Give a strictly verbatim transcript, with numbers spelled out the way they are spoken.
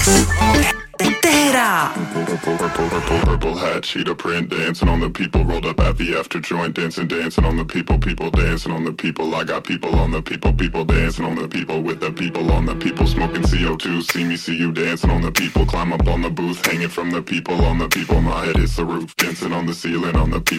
Tehran. Purple, purple, purple, purple hat, cheetah print, dancing on the people, rolled up at the after joint, dancing, dancing on the people, people dancing on the people. I got people on the people, people dancing on the people, with the people on the people, smoking C O two. See me, see you dancing on the people, climb up on the booth, hanging from the people on the people. My head is the roof, dancing on the ceiling on the people.